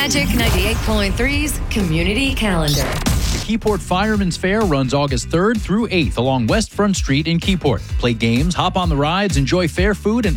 Magic 98.3's Community Calendar. The Keyport Fireman's Fair runs August 3rd through 8th along West Front Street in Keyport. Play games, hop on the rides, enjoy fair food, and